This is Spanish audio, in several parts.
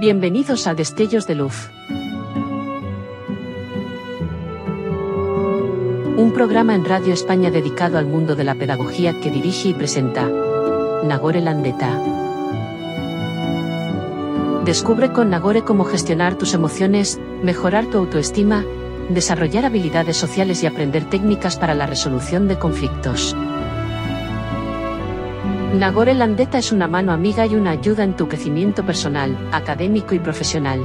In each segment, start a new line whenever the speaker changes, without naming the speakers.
Bienvenidos a Destellos de Luz. Un programa en Radio España dedicado al mundo de la pedagogía que dirige y presenta Nagore Landeta. Descubre con Nagore cómo gestionar tus emociones, mejorar tu autoestima, desarrollar habilidades sociales y aprender técnicas para la resolución de conflictos. Nagore Landeta es una mano amiga y una ayuda en tu crecimiento personal, académico y profesional.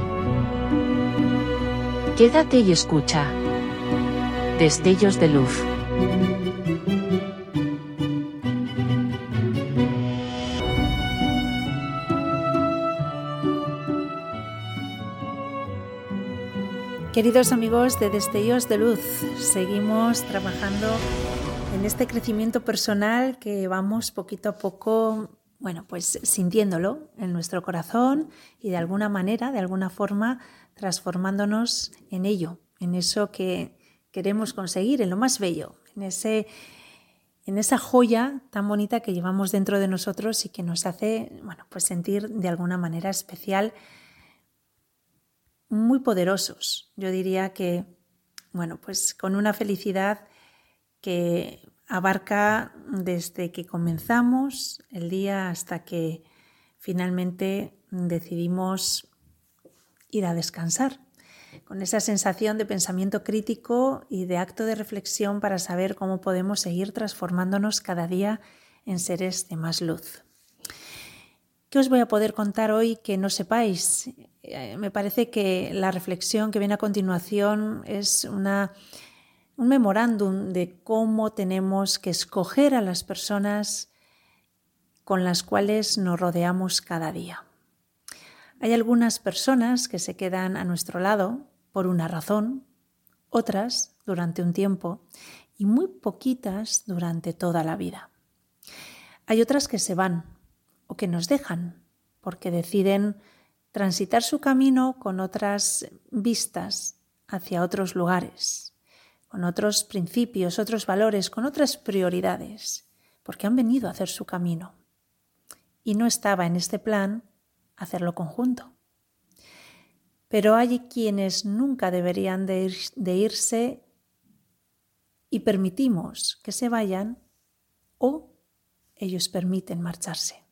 Quédate y escucha. Destellos de Luz.
Queridos amigos de Destellos de Luz, seguimos trabajando en este crecimiento personal que vamos poquito a poco, pues sintiéndolo en nuestro corazón y de alguna manera, de alguna forma, transformándonos en ello, en eso que queremos conseguir, en lo más bello, en esa joya tan bonita que llevamos dentro de nosotros y que nos hace, sentir de alguna manera especial, muy poderosos. Yo diría que, con una felicidad que abarca desde que comenzamos el día hasta que finalmente decidimos ir a descansar, con esa sensación de pensamiento crítico y de acto de reflexión para saber cómo podemos seguir transformándonos cada día en seres de más luz. ¿Qué os voy a poder contar hoy que no sepáis? Me parece que la reflexión que viene a continuación es un memorándum de cómo tenemos que escoger a las personas con las cuales nos rodeamos cada día. Hay algunas personas que se quedan a nuestro lado por una razón, otras durante un tiempo y muy poquitas durante toda la vida. Hay otras que se van o que nos dejan porque deciden transitar su camino con otras vistas hacia otros lugares, con otros principios, otros valores, con otras prioridades, porque han venido a hacer su camino. Y no estaba en este plan hacerlo conjunto. Pero hay quienes nunca deberían de irse y permitimos que se vayan o ellos permiten marcharse.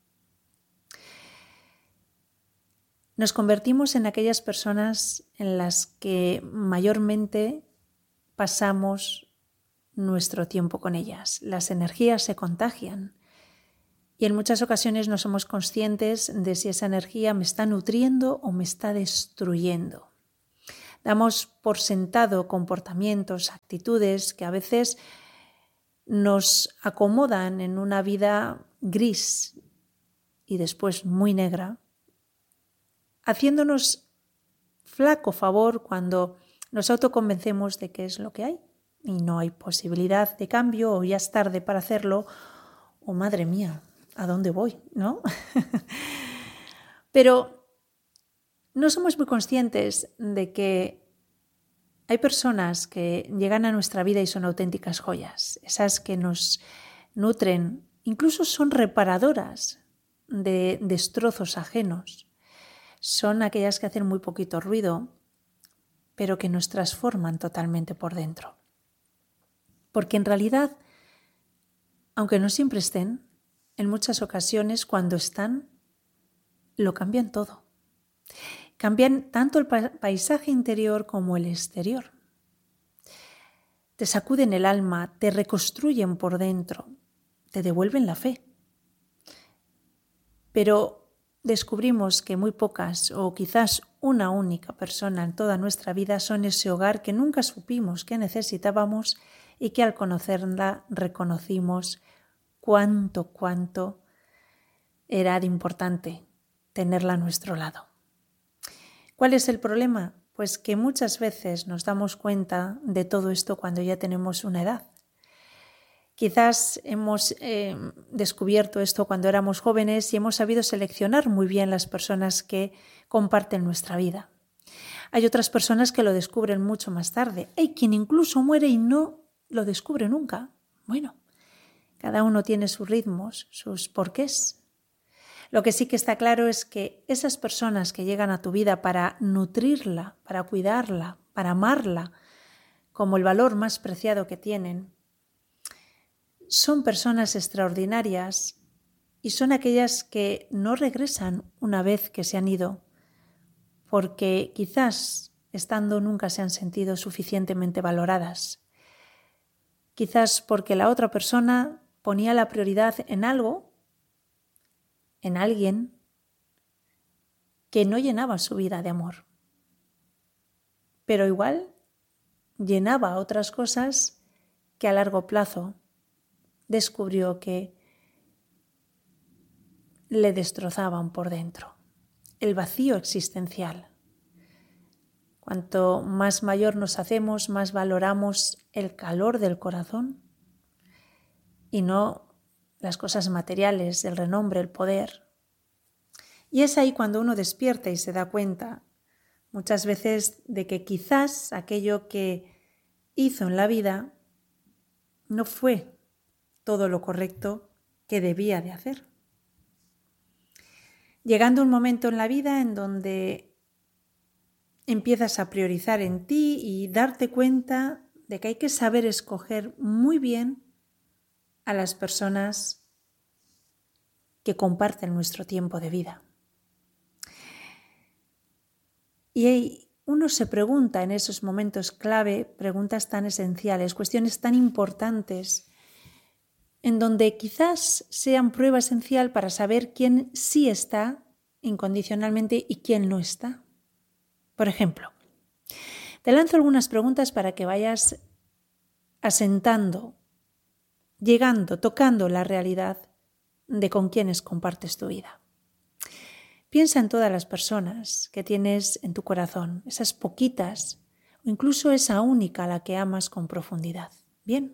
Nos convertimos en aquellas personas en las que mayormente pasamos nuestro tiempo con ellas. Las energías se contagian y en muchas ocasiones no somos conscientes de si esa energía me está nutriendo o me está destruyendo. Damos por sentado comportamientos, actitudes que a veces nos acomodan en una vida gris y después muy negra, haciéndonos flaco favor cuando nos autoconvencemos de que es lo que hay y no hay posibilidad de cambio o ya es tarde para hacerlo o madre mía, ¿a dónde voy? ¿No? Pero no somos muy conscientes de que hay personas que llegan a nuestra vida y son auténticas joyas, esas que nos nutren, incluso son reparadoras de destrozos ajenos. Son aquellas que hacen muy poquito ruido, pero que nos transforman totalmente por dentro. Porque en realidad, aunque no siempre estén, en muchas ocasiones cuando están, lo cambian todo. Cambian tanto el paisaje interior como el exterior. Te sacuden el alma, te reconstruyen por dentro, te devuelven la fe. Pero descubrimos que muy pocas o quizás una única persona en toda nuestra vida son ese hogar que nunca supimos que necesitábamos y que al conocerla reconocimos cuánto era de importante tenerla a nuestro lado. ¿Cuál es el problema? Pues que muchas veces nos damos cuenta de todo esto cuando ya tenemos una edad. Quizás hemos descubierto esto cuando éramos jóvenes y hemos sabido seleccionar muy bien las personas que comparten nuestra vida. Hay otras personas que lo descubren mucho más tarde. Hay quien incluso muere y no lo descubre nunca. Bueno, cada uno tiene sus ritmos, sus porqués. Lo que sí que está claro es que esas personas que llegan a tu vida para nutrirla, para cuidarla, para amarla, como el valor más preciado que tienen, son personas extraordinarias y son aquellas que no regresan una vez que se han ido, porque quizás estando nunca se han sentido suficientemente valoradas. Quizás porque la otra persona ponía la prioridad en algo, en alguien, que no llenaba su vida de amor. Pero igual llenaba otras cosas que a largo plazo descubrió que le destrozaban por dentro. El vacío existencial. Cuanto más mayor nos hacemos, más valoramos el calor del corazón y no las cosas materiales, el renombre, el poder. Y es ahí cuando uno despierta y se da cuenta muchas veces de que quizás aquello que hizo en la vida no fue todo lo correcto que debía de hacer. Llegando un momento en la vida en donde empiezas a priorizar en ti y darte cuenta de que hay que saber escoger muy bien a las personas que comparten nuestro tiempo de vida. Y uno se pregunta en esos momentos clave, preguntas tan esenciales, cuestiones tan importantes, en donde quizás sean prueba esencial para saber quién sí está incondicionalmente y quién no está. Por ejemplo, te lanzo algunas preguntas para que vayas asentando, llegando, tocando la realidad de con quiénes compartes tu vida. Piensa en todas las personas que tienes en tu corazón, esas poquitas o incluso esa única a la que amas con profundidad. Bien.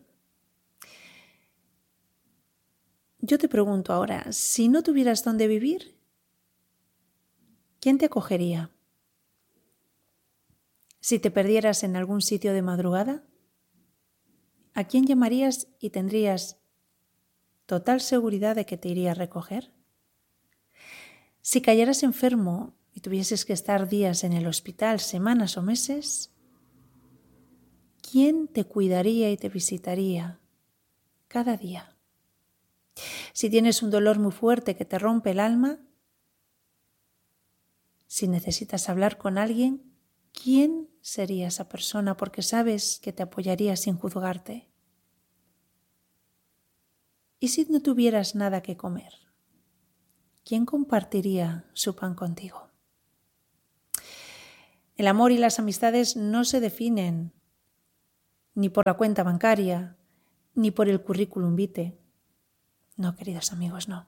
Yo te pregunto ahora, si no tuvieras dónde vivir, ¿quién te acogería? Si te perdieras en algún sitio de madrugada, ¿a quién llamarías y tendrías total seguridad de que te iría a recoger? Si cayeras enfermo y tuvieses que estar días en el hospital, semanas o meses, ¿quién te cuidaría y te visitaría cada día? Si tienes un dolor muy fuerte que te rompe el alma, si necesitas hablar con alguien, ¿quién sería esa persona? Porque sabes que te apoyaría sin juzgarte. ¿Y si no tuvieras nada que comer? ¿Quién compartiría su pan contigo? El amor y las amistades no se definen ni por la cuenta bancaria, ni por el currículum vitae. No, queridos amigos, no.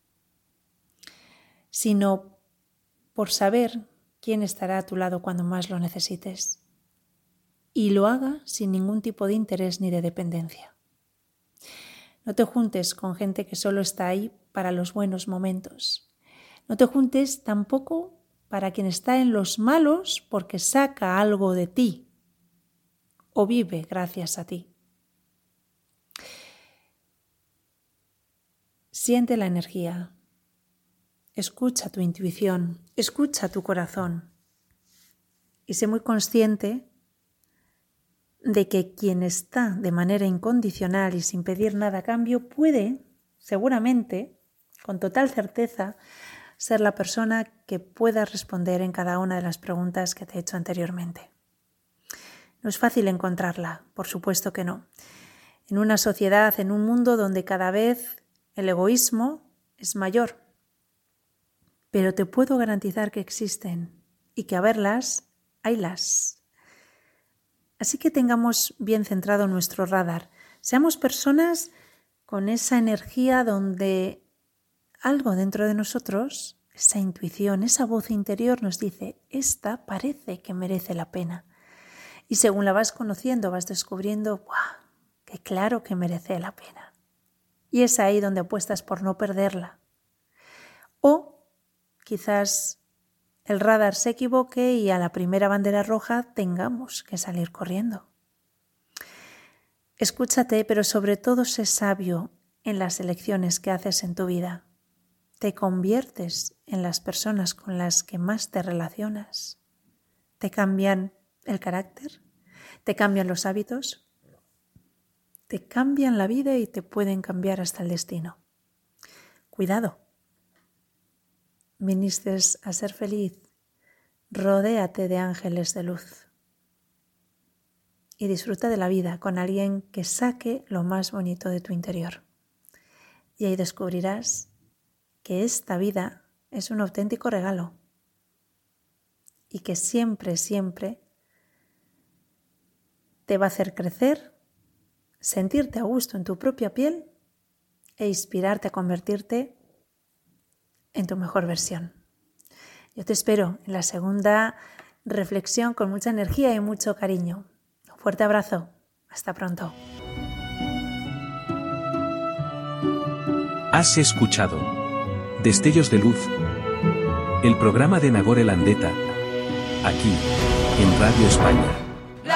Sino por saber quién estará a tu lado cuando más lo necesites. Y lo haga sin ningún tipo de interés ni de dependencia. No te juntes con gente que solo está ahí para los buenos momentos. No te juntes tampoco para quien está en los malos porque saca algo de ti o vive gracias a ti. Siente la energía, escucha tu intuición, escucha tu corazón y sé muy consciente de que quien está de manera incondicional y sin pedir nada a cambio puede, seguramente, con total certeza, ser la persona que pueda responder en cada una de las preguntas que te he hecho anteriormente. No es fácil encontrarla, por supuesto que no. En una sociedad, en un mundo donde cada vez el egoísmo es mayor. Pero te puedo garantizar que existen y que a verlas, haylas. Así que tengamos bien centrado nuestro radar. Seamos personas con esa energía donde algo dentro de nosotros, esa intuición, esa voz interior nos dice, esta parece que merece la pena. Y según la vas conociendo, vas descubriendo, ¡guau!, que claro que merece la pena. Y es ahí donde apuestas por no perderla. O quizás el radar se equivoque y a la primera bandera roja tengamos que salir corriendo. Escúchate, pero sobre todo sé sabio en las elecciones que haces en tu vida. te conviertes en las personas con las que más te relacionas. Te cambian el carácter, te cambian los hábitos, te cambian la vida y te pueden cambiar hasta el destino. Cuidado. Viniste a ser feliz. Rodéate de ángeles de luz. Y disfruta de la vida con alguien que saque lo más bonito de tu interior. Y ahí descubrirás que esta vida es un auténtico regalo. Y que siempre, siempre te va a hacer crecer, sentirte a gusto en tu propia piel e inspirarte a convertirte en tu mejor versión. Yo te espero en la segunda reflexión con mucha energía y mucho cariño. Un fuerte abrazo. Hasta pronto.
Has escuchado Destellos de Luz, el programa de Nagore Landeta, aquí, en Radio España.